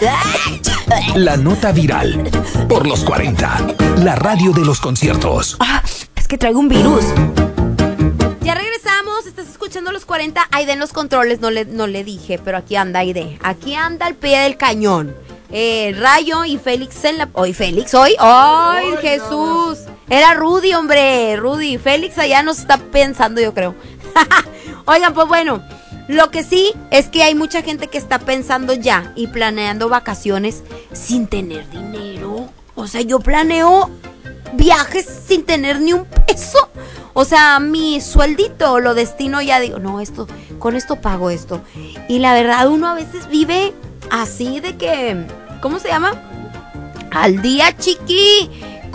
La nota viral por los 40. La radio de los conciertos. Es que traigo un virus. Ya regresamos, estás escuchando los 40. Aide en los controles, no le dije, pero aquí anda Aide. Aquí anda al pie del cañón. Rayo y Félix en la... Hoy Félix, hoy. ¡Ay, Jesús! Era Rudy, hombre. Rudy. Félix allá nos está pensando, yo creo. Oigan, pues bueno, lo que sí es que hay mucha gente que está pensando ya y planeando vacaciones sin tener dinero. O sea, yo planeo viajes sin tener ni un peso. O sea, mi sueldito lo destino, ya digo, no, con esto pago esto. Y la verdad, uno a veces vive así de que, ¿cómo se llama? Al día, chiqui.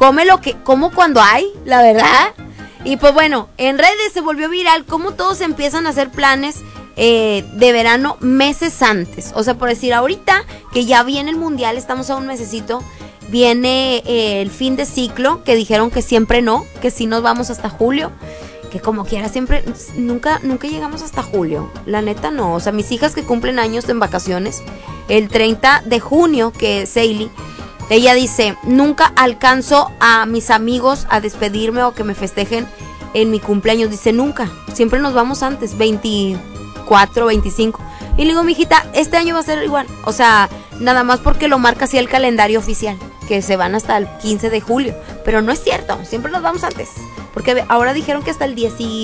Como cuando hay, la verdad. Y pues bueno, en redes se volvió viral cómo todos empiezan a hacer planes de verano meses antes. O sea, por decir, ahorita que ya viene el mundial, estamos a un mesecito, viene el fin de ciclo, que dijeron que siempre no, que sí nos vamos hasta julio, que como quiera siempre, nunca llegamos hasta julio, la neta no. O sea, mis hijas que cumplen años en vacaciones, el 30 de junio, que es Seili, ella dice, nunca alcanzo a mis amigos a despedirme o que me festejen en mi cumpleaños. Dice, nunca, siempre nos vamos antes, 24, 25. Y le digo, mijita, este año va a ser igual. O sea, nada más porque lo marca así el calendario oficial, que se van hasta el 15 de julio. Pero no es cierto, siempre nos vamos antes. Porque ahora dijeron que hasta el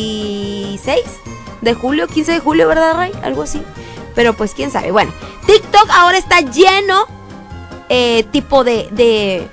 16 de julio, 15 de julio, ¿verdad, Ray? Algo así. Pero pues quién sabe. Bueno, TikTok ahora está lleno tipo de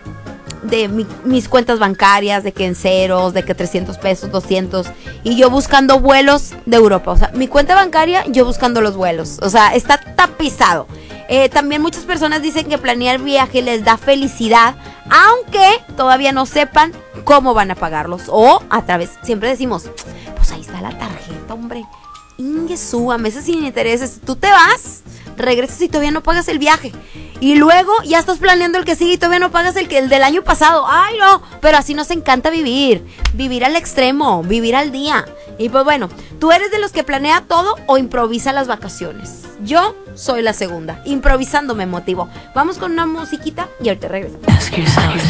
mis cuentas bancarias, de que en ceros, de que 300 pesos, 200, y yo buscando vuelos de Europa. O sea, mi cuenta bancaria, yo buscando los vuelos. O sea, está tapizado. También muchas personas dicen que planear viaje les da felicidad, aunque todavía no sepan cómo van a pagarlos. O a través, siempre decimos, pues ahí está la tarjeta, hombre. Ingesú, a meses sin intereses. Tú te vas, regresas y todavía no pagas el viaje. Y luego ya estás planeando el que sigue y todavía no pagas el del año pasado. ¡Ay, no! Pero así nos encanta vivir. Vivir al extremo, vivir al día. Y pues bueno, ¿tú eres de los que planea todo o improvisa las vacaciones? Yo soy la segunda. Improvisando me motivo. Vamos con una musiquita y ahorita regresamos.